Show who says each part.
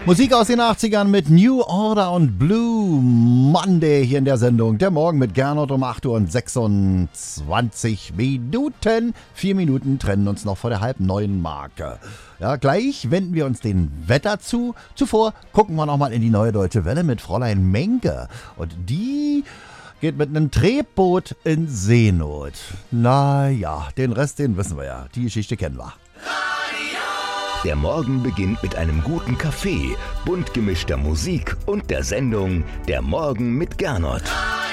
Speaker 1: Musik aus den 80ern mit New Order und Blue Monday hier in der Sendung. Der Morgen mit Gernot um 8 Uhr und 26 Minuten. 4 Minuten trennen uns noch vor der halb neuen Marke. Ja, gleich wenden wir uns dem Wetter zu. Zuvor gucken wir nochmal in die Neue Deutsche Welle mit Fräulein Menke. Und die geht mit einem Tretboot in Seenot. Naja, den Rest, den wissen wir ja. Die Geschichte kennen wir.
Speaker 2: Der Morgen beginnt mit einem guten Kaffee, bunt gemischter Musik und der Sendung Der Morgen mit Gernot.